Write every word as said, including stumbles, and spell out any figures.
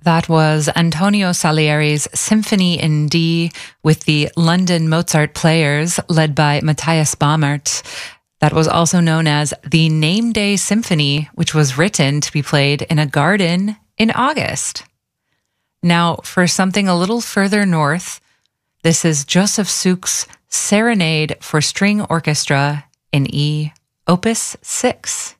That was Antonio Salieri's Symphony in D with the London Mozart Players led by Matthias Baumert. That was also known as the Name Day Symphony, which was written to be played in a garden in August. Now, for something a little further north, this is Joseph Suk's Serenade for String Orchestra in E, Opus six.